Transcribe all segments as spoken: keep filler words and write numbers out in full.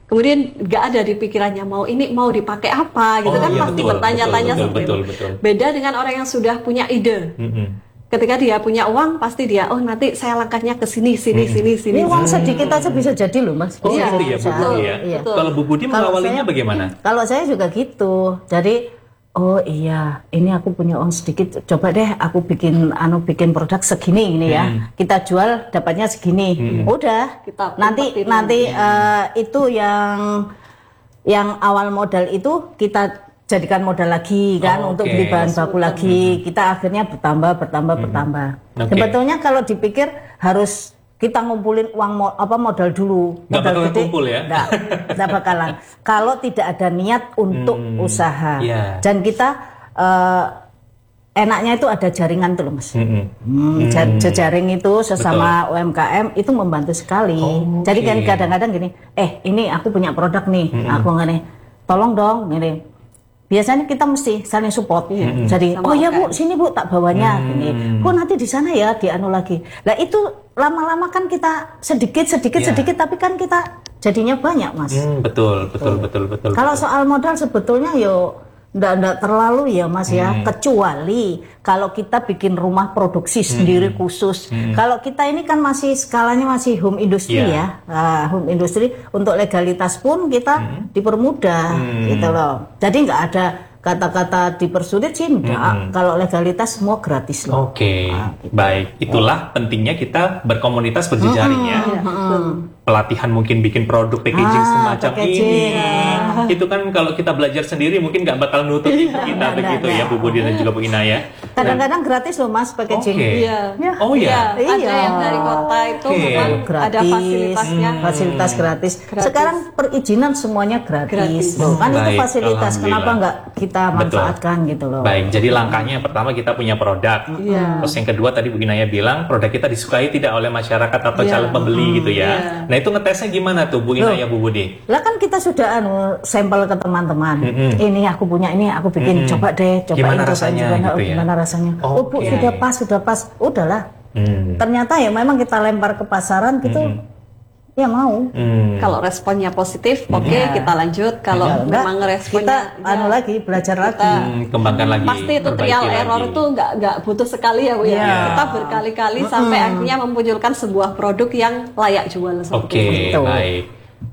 kemudian nggak ada di pikirannya mau ini mau dipakai apa gitu. Oh, kan iya, pasti bertanya-tanya seperti itu. Beda dengan orang yang sudah punya ide. Mm-hmm. Ketika dia punya uang, pasti dia, oh nanti saya langkahnya ke sini, sini, hmm. sini, sini. Ini uang sedikit aja bisa jadi loh, Mas. Oh iya, gitu ya, Bu Budi ya. Iya. Kalau Bu Budi mengawalinya bagaimana? Kalau saya juga gitu. Jadi, oh iya, ini aku punya uang sedikit. Coba deh, aku bikin, anu bikin produk segini ini ya. Hmm. Kita jual, dapatnya segini. Hmm. Udah. Kita nanti, nanti uh, itu yang, yang awal modal itu kita jadikan modal lagi kan oh, untuk okay. beli bahan baku lagi. Hmm. Kita akhirnya bertambah bertambah hmm. bertambah. Okay. Sebetulnya kalau dipikir harus kita ngumpulin uang mo apa modal dulu. Nggak modal bakalan kumpul ya? Nggak, nggak bakalan. Kalau tidak ada niat untuk hmm. usaha. Yeah. Dan kita uh, enaknya itu ada jaringan tuh loh, Mas. Hmm. Hmm, hmm. Jejaring itu sesama Betul. U M K M itu membantu sekali. Oh, okay. Jadi kan kadang-kadang gini, eh ini aku punya produk nih, hmm. aku nggak nih, tolong dong ini. Biasanya kita mesti saling support. Hmm. Jadi, sama oh ya Bu, sini Bu tak bawanya. Hmm. Gini. Kok nanti di sana ya di anu lagi. Nah itu lama-lama kan kita sedikit sedikit yeah. sedikit, tapi kan kita jadinya banyak, Mas. Hmm, betul, betul, betul, betul. Kalau betul. soal modal sebetulnya yo ndak ndak terlalu ya, Mas ya. Hmm. Kecuali kalau kita bikin rumah produksi sendiri hmm. khusus. Hmm. Kalau kita ini kan masih skalanya masih home industry yeah. ya. Nah, home industry untuk legalitas pun kita hmm. dipermudah hmm. gitu loh. Jadi nggak ada kata-kata dipersulit sih enggak. Hmm. Kalau legalitas semua gratis loh. Oke, okay. nah, gitu. Baik. Itulah oh. pentingnya kita berkomunitas berjejaring hmm. ya. Hmm. Pelatihan mungkin bikin produk packaging ah, semacam packaging. ini. Ah. Itu kan kalau kita belajar sendiri mungkin nggak bakal nutup kita nah, begitu nah, ya, Bu Budi dan juga Bu Ina ya. Kadang-kadang nah. gratis loh, Mas, packaging. Okay. Iya. Ya. Oh iya. Ya, ada yang dari kota itu okay. memang gratis. Ada fasilitasnya. Hmm. Fasilitas gratis. gratis. Sekarang perizinan semuanya gratis. gratis. Loh, kan Baik, itu fasilitas. Kenapa nggak kita manfaatkan Betul. gitu loh. Baik, jadi langkahnya yang pertama kita punya produk. Yeah. Terus yang kedua tadi Bu Inaya bilang produk kita disukai tidak oleh masyarakat atau yeah. calon pembeli hmm. gitu ya. Yeah. Nah itu ngetesnya gimana tuh Bu Inaya, Bu Budi? Lah kan kita sudah anu sampel ke teman-teman. Mm-hmm. Ini aku punya ini aku bikin mm-hmm. coba deh, coba gimana rasanya gimana, gitu oh, ya? Gimana rasanya? Oh, oh Bu okay. sudah pas, sudah pas. Udahlah. Mm. Ternyata ya memang kita lempar ke pasaran gitu. Mm-hmm. Ya mau. Hmm. Kalau responnya positif, oke okay, ya. kita lanjut. Kalau ya, memang responnya kita ya, anu lagi belajar kita, lagi, hmm, kembangkan lagi. Pasti itu trial error itu nggak nggak butuh sekali ya, Bu ya. ya. Kita berkali-kali mm-hmm. sampai akhirnya memunculkan sebuah produk yang layak jual. Oke, okay, baik.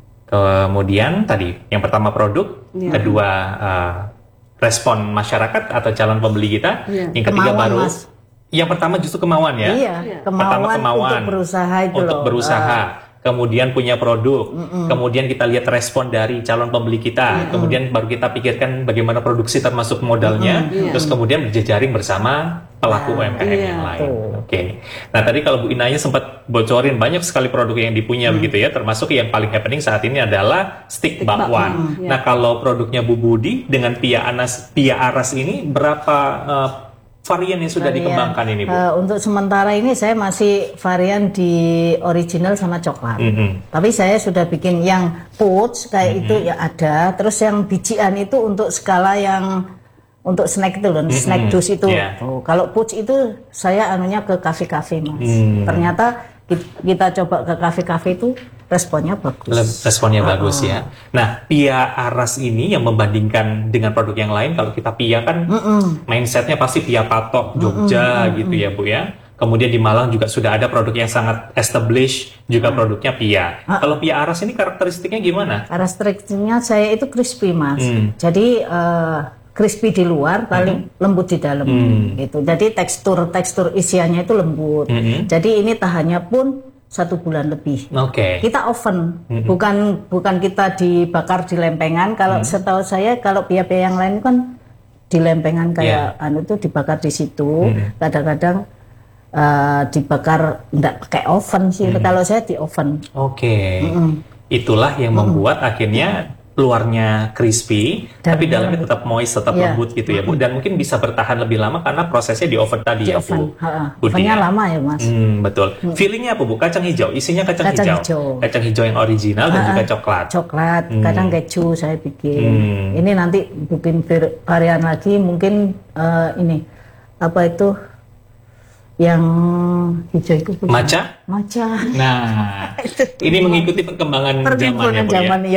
Kemudian tadi yang pertama produk, ya. kedua uh, respon masyarakat atau calon pembeli kita, ya. yang ketiga kemauan, baru. Mas. Yang pertama justru kemauan ya. Iya, kemauan, pertama kemauan untuk berusaha itu untuk loh. berusaha. Uh. Kemudian punya produk, mm-mm. kemudian kita lihat respon dari calon pembeli kita, mm-mm. kemudian baru kita pikirkan bagaimana produksi termasuk modalnya, mm-mm. terus kemudian berjejaring bersama pelaku yeah. U M K M yeah. yang lain. Oke. Okay. Nah tadi kalau Bu Inaya sempat bocorin banyak sekali produk yang dipunya mm. begitu ya, termasuk yang paling happening saat ini adalah stick, stick bakwan. Mm, yeah. Nah kalau produknya Bu Budi dengan Pia Anas, Pia Aras ini berapa uh, varian yang sudah varian. dikembangkan ini, Bu? Uh, untuk sementara ini saya masih varian di original sama coklat. Mm-hmm. Tapi saya sudah bikin yang pouch kayak mm-hmm. itu ya ada. Terus yang bijian itu untuk skala yang untuk snack itu loh, mm-hmm. snack juice itu. Yeah. Oh, kalau pouch itu saya anunya ke kafe-kafe, Mas. Mm. Ternyata kita coba ke kafe-kafe itu responnya bagus. Responnya uh, bagus ya. Nah, Pia Aras ini yang membandingkan dengan produk yang lain, kalau kita Pia kan mm-mm. mindsetnya pasti Pia Patok, Jogja mm-mm. gitu ya Bu ya. Kemudian di Malang juga sudah ada produk yang sangat established, juga produknya Pia. Uh, kalau Pia Aras ini karakteristiknya gimana? Karakteristiknya saya itu crispy, Mas. Mm. Jadi uh, crispy di luar, paling mm-hmm. lembut di dalam, mm. gitu. Jadi tekstur tekstur isiannya itu lembut. Mm-hmm. Jadi ini tahannya pun satu bulan lebih. Oke. Okay. Kita oven, mm-hmm. bukan bukan kita dibakar di lempengan. Kalau mm-hmm. setahu saya, kalau pia-pia yang lain kan di lempengan kayak yeah. anu tuh dibakar di situ. Mm-hmm. Kadang-kadang uh, dibakar enggak pakai oven sih. Mm-hmm. Kalau saya di oven. Oke. Okay. Mm-hmm. Itulah yang membuat mm-hmm. akhirnya luarnya crispy, dan tapi dalamnya tetap moist, tetap yeah. lembut gitu ya Bu. Dan mungkin bisa bertahan lebih lama karena prosesnya di oven tadi di ya oven. Bu. Ovennya lama ya Mas. Hmm, betul. Hmm. Feelingnya apa Bu? Kacang hijau, isinya kacang, kacang hijau. hijau. Kacang hijau yang original ha, dan juga coklat. Coklat, hmm. kadang keju saya bikin. Hmm. Ini nanti bikin varian lagi, mungkin uh, ini apa itu? Yang hijau itu maca? Maca. Nah, ini mengikuti perkembangan zamannya Bu ya.